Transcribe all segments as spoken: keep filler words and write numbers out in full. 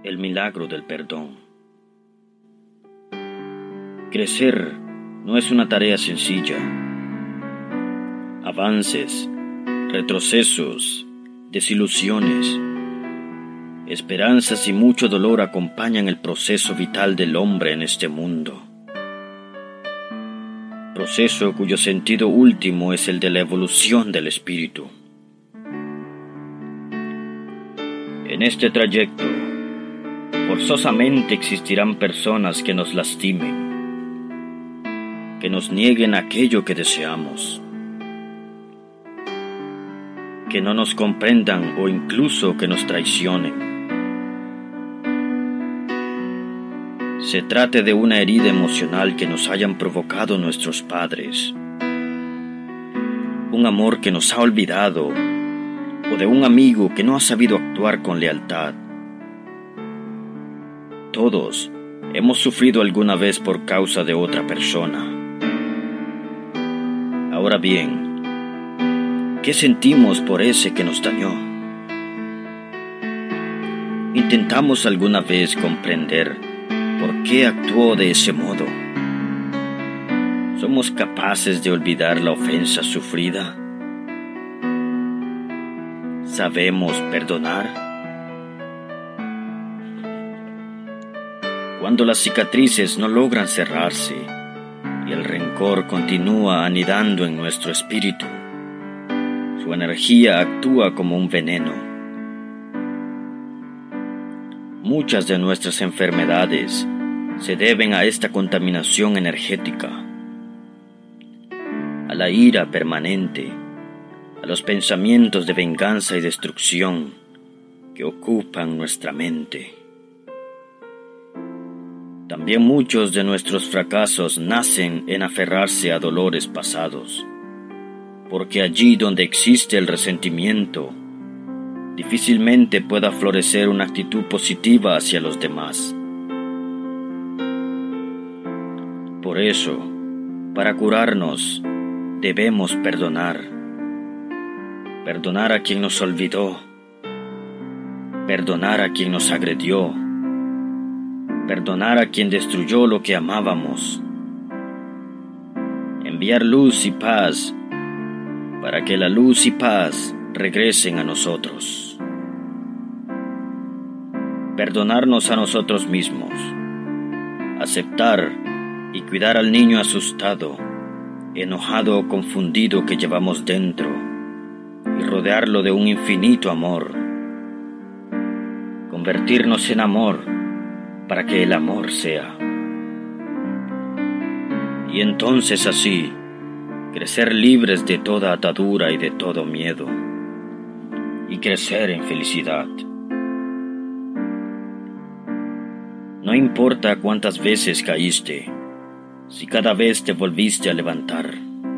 El milagro del perdón. Crecer no es una tarea sencilla. Avances, retrocesos, desilusiones, esperanzas y mucho dolor acompañan el proceso vital del hombre en este mundo. Proceso cuyo sentido último es el de la evolución del espíritu. En este trayecto, forzosamente existirán personas que nos lastimen, que nos nieguen aquello que deseamos, que no nos comprendan o incluso que nos traicionen. Se trate de una herida emocional que nos hayan provocado nuestros padres, un amor que nos ha olvidado o de un amigo que no ha sabido actuar con lealtad. Todos hemos sufrido alguna vez por causa de otra persona. Ahora bien, ¿qué sentimos por ese que nos dañó? ¿Intentamos alguna vez comprender por qué actuó de ese modo? ¿Somos capaces de olvidar la ofensa sufrida? ¿Sabemos perdonar? Cuando las cicatrices no logran cerrarse y el rencor continúa anidando en nuestro espíritu, su energía actúa como un veneno. Muchas de nuestras enfermedades se deben a esta contaminación energética, a la ira permanente, a los pensamientos de venganza y destrucción que ocupan nuestra mente. También muchos de nuestros fracasos nacen en aferrarse a dolores pasados, porque allí donde existe el resentimiento, difícilmente pueda florecer una actitud positiva hacia los demás. Por eso, para curarnos, debemos perdonar. Perdonar a quien nos olvidó, perdonar a quien nos agredió, perdonar a quien destruyó lo que amábamos, enviar luz y paz para que la luz y paz regresen a nosotros. Perdonarnos a nosotros mismos, aceptar y cuidar al niño asustado, enojado o confundido que llevamos dentro y rodearlo de un infinito amor. Convertirnos en amor para que el amor sea. Y entonces así, crecer libres de toda atadura y de todo miedo, y crecer en felicidad. No importa cuántas veces caíste, si cada vez te volviste a levantar.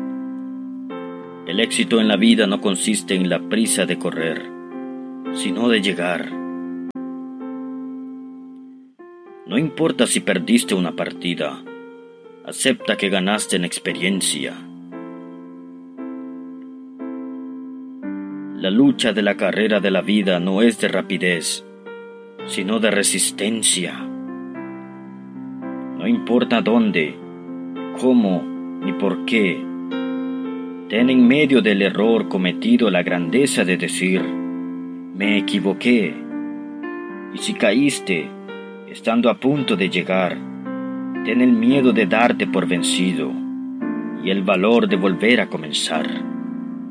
El éxito en la vida no consiste en la prisa de correr, sino de llegar. No importa si perdiste una partida, acepta que ganaste en experiencia. La lucha de la carrera de la vida no es de rapidez, sino de resistencia. No importa dónde, cómo ni por qué, ten en medio del error cometido la grandeza de decir, me equivoqué. Y si caíste, estando a punto de llegar, ten el miedo de darte por vencido y el valor de volver a comenzar.